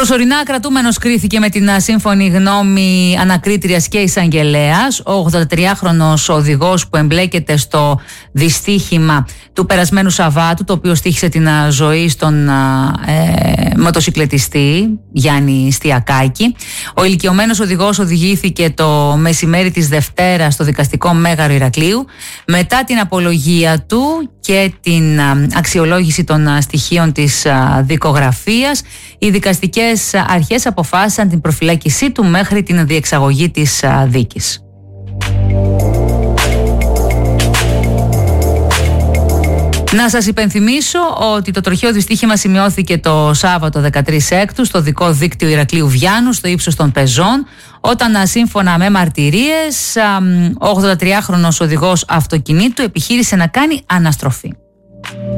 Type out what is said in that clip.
Προσωρινά κρατούμενος κρίθηκε με την σύμφωνη γνώμη ανακρίτριας και εισαγγελέας ο 83χρονος οδηγός που εμπλέκεται στο δυστύχημα του περασμένου Σαββάτου, το οποίο στοίχισε την ζωή στον μοτοσυκλετιστή Γιάννη Στιακάκη. Ο ηλικιωμένος οδηγός οδηγήθηκε το μεσημέρι της Δευτέρας στο δικαστικό Μέγαρο Ηρακλείου. Μετά την απολογία του και την αξιολόγηση των στοιχείων της δικογραφίας, οι δικαστικές αρχές αποφάσισαν την προφυλάκησή του μέχρι την διεξαγωγή της δίκης. Να σας υπενθυμίσω ότι το τροχαίο δυστύχημα σημειώθηκε το Σάββατο 13 Έκτου στο δικό δίκτυο Ηρακλείου Βιάννου στο ύψος των πεζών, όταν σύμφωνα με μαρτυρίες ο 83χρονος οδηγός αυτοκινήτου επιχείρησε να κάνει αναστροφή.